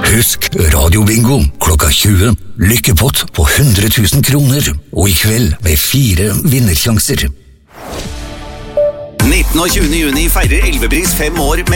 Husk Radio-bingo klokka 20. Lykkepott på 100 000 kroner. Og i kveld med 4 vinnersjanser. 19. og 20. juni feirer Elvebris 5 år med